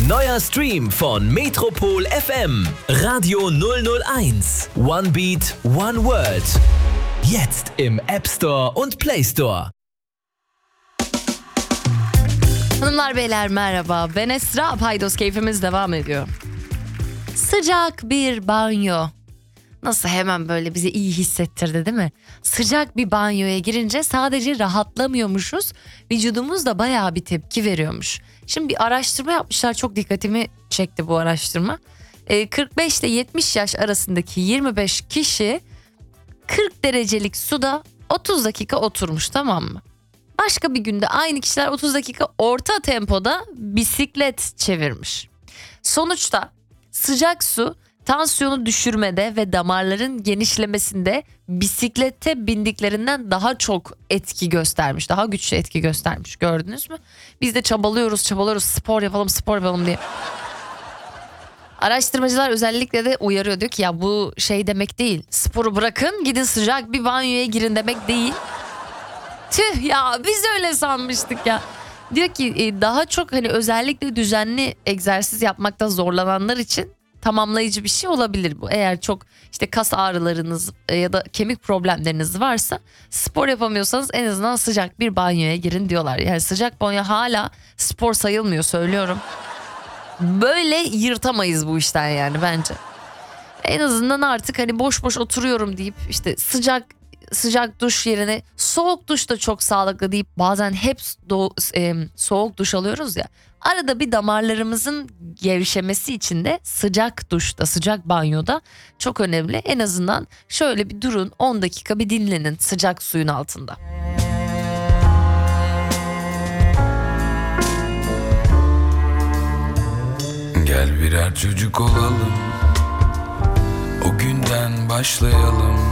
Neuer Stream von Metropol FM. Radio 001. One Beat, One World. Jetzt im App Store und Play Store. Hanımlar beyler merhaba. Ben Esra. Paydos keyfimiz devam ediyor. Sıcak bir banyo. Nasıl hemen böyle bizi iyi hissettirdi değil mi? Sıcak bir banyoya girince sadece rahatlamıyormuşuz. Vücudumuz da bayağı bir tepki veriyormuş. Şimdi bir araştırma yapmışlar. Çok dikkatimi çekti bu araştırma. 45 ile 70 yaş arasındaki 25 kişi 40 derecelik suda 30 dakika oturmuş, tamam mı? Başka bir günde aynı kişiler 30 dakika orta tempoda bisiklet çevirmiş. Sonuçta sıcak su tansiyonu düşürmede ve damarların genişlemesinde bisiklete bindiklerinden daha çok etki göstermiş. Daha güçlü etki göstermiş. Gördünüz mü? Biz de çabalıyoruz spor yapalım diye. Araştırmacılar özellikle de uyarıyor, diyor ki ya bu şey demek değil. Sporu bırakın gidin sıcak bir banyoya girin demek değil. Tüh ya, biz öyle sanmıştık ya. Diyor ki daha çok hani özellikle düzenli egzersiz yapmakta zorlananlar için tamamlayıcı bir şey olabilir bu. Eğer çok işte kas ağrılarınız ya da kemik problemleriniz varsa, spor yapamıyorsanız en azından sıcak bir banyoya girin diyorlar. Yani sıcak banyo hala spor sayılmıyor, söylüyorum. Böyle yırtamayız bu işten yani bence. En azından artık hani boş boş oturuyorum deyip işte sıcak duş yerine soğuk duş da çok sağlıklı deyip bazen hep soğuk duş alıyoruz ya. Arada bir damarlarımızın gevşemesi için de sıcak duşta, sıcak banyoda çok önemli. En azından şöyle bir durun, 10 dakika bir dinlenin sıcak suyun altında. Gel birer çocuk olalım, o günden başlayalım.